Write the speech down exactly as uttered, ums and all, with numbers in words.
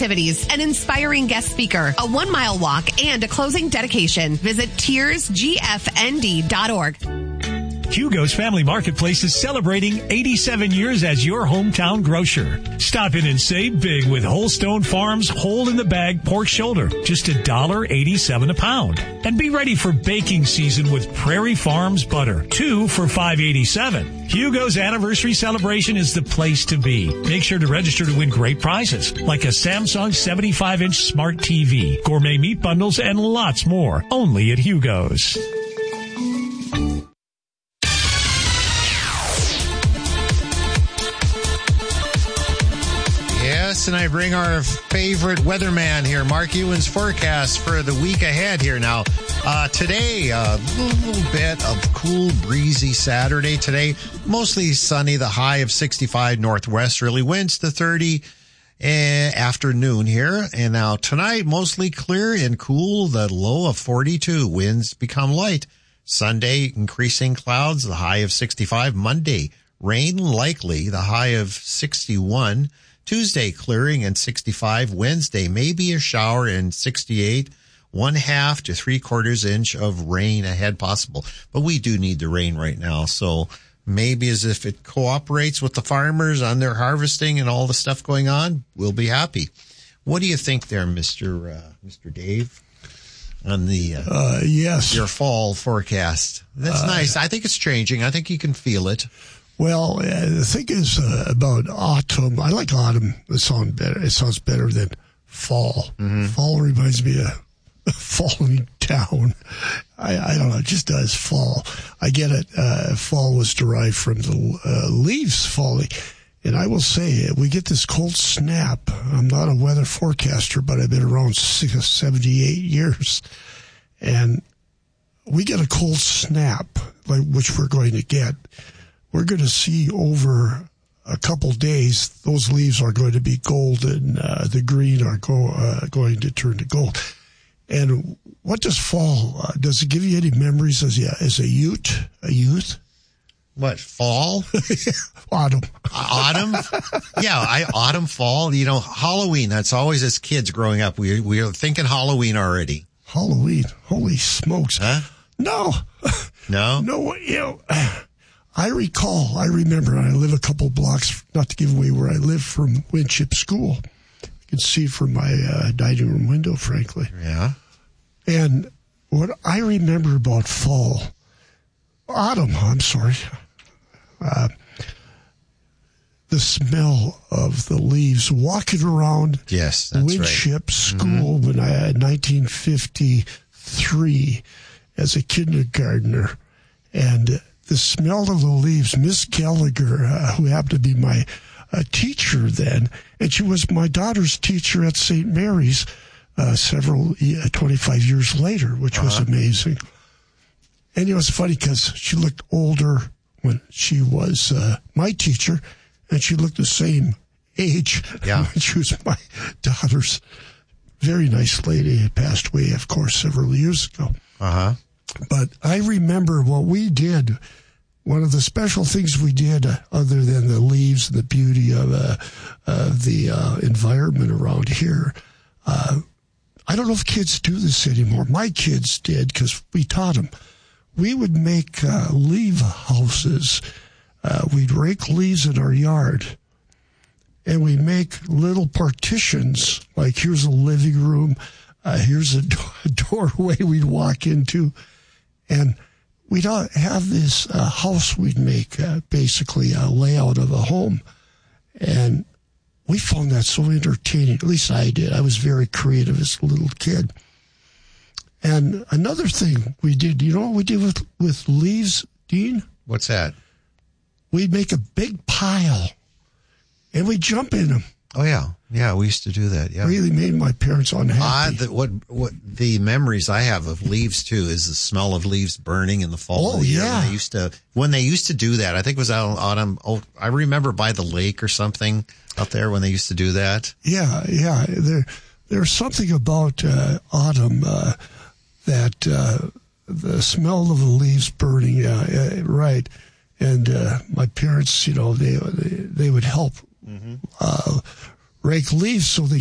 activities, an inspiring guest speaker, a one-mile walk, and a closing dedication. Visit tears g f n d dot org. Hugo's Family Marketplace is celebrating eighty-seven years as your hometown grocer. Stop in and save big with Holstone Farms whole-in-the-bag pork shoulder, just one dollar eighty-seven a pound. And be ready for baking season with Prairie Farms butter, two for five eighty-seven. Hugo's anniversary celebration is the place to be. Make sure to register to win great prizes, like a Samsung seventy-five inch smart T V, gourmet meat bundles, and lots more. Only at Hugo's. Yes, and I bring our favorite weatherman here, Mark Ewan's forecast for the week ahead here now. Uh, today, a little bit of cool, breezy Saturday today. Mostly sunny, the high of sixty-five northwesterly winds to thirty uh, afternoon here. And now tonight, mostly clear and cool, the low of forty-two. Winds become light. Sunday, increasing clouds, the high of sixty-five. Monday, rain likely, the high of sixty-one. Tuesday, clearing and sixty-five. Wednesday, maybe a shower and sixty-eight. One half to three quarters inch of rain ahead possible. But we do need the rain right now. So maybe as if it cooperates with the farmers on their harvesting and all the stuff going on, we'll be happy. What do you think there, Mister Uh, Mister Dave, on the uh, uh, yes your fall forecast? That's uh, nice. I think it's changing. I think you can feel it. Well, uh, the thing is uh, about autumn. I like autumn. It sounds better. It sounds better than fall. Mm-hmm. Fall reminds me of falling down. I, I don't know. It just does. Fall. I get it. Uh, fall was derived from the uh, leaves falling. And I will say, we get this cold snap. I'm not a weather forecaster, but I've been around seventy-eight years. And we get a cold snap, like which we're going to get. We're going to see over a couple days, those leaves are going to be golden. Uh, the green are go, uh, going to turn to gold. And what does fall, uh, does it give you any memories as a, as a youth? A youth? What, fall? Autumn. Autumn? Yeah, I, autumn, fall. You know, Halloween, that's always as kids growing up. We, we are thinking Halloween already. Halloween. Holy smokes. Huh? No. No? No, you know, I recall, I remember, I live a couple blocks, not to give away where I live, from Winship School. You can see from my uh, dining room window, frankly. Yeah. And what I remember about fall, autumn, I'm sorry, uh, the smell of the leaves, walking around yes, that's Winship right. School mm-hmm. when I had nineteen fifty-three as a kindergartner, and the smell of the leaves. Miss Gallagher, uh, who happened to be my uh, teacher then, and she was my daughter's teacher at Saint Mary's uh, several, uh, twenty-five years later, which uh-huh. was amazing. And it was funny because she looked older when she was uh, my teacher, and she looked the same age yeah. when she was my daughter's. Very nice lady, passed away, of course, several years ago. Uh-huh. But I remember what we did. One of the special things we did, uh, other than the leaves and the beauty of uh, uh, the uh, environment around here, uh, I don't know if kids do this anymore. My kids did because we taught them. We would make uh, leaf houses. Uh, we'd rake leaves in our yard, and we make little partitions. Like here's a living room, uh, here's a, do- a doorway we'd walk into, and we'd have this uh, house we'd make, uh, basically a layout of a home. And we found that so entertaining. At least I did. I was very creative as a little kid. And another thing we did, you know what we did with, with leaves, Dean? What's that? We'd make a big pile, and we'd jump in them. Oh, yeah. Yeah, we used to do that, yeah. Really made my parents unhappy. Uh, the, what, what, the memories I have of leaves, too, is the smell of leaves burning in the fall. Oh, of the year. yeah. When they used to, when they used to do that, I think it was out autumn. Oh, I remember by the lake or something out there when they used to do that. Yeah, yeah. There, there's something about uh, autumn uh, that uh, the smell of the leaves burning, uh, uh, right. And uh, my parents, you know, they, they, they would help mm-hmm. uh, rake leaves so they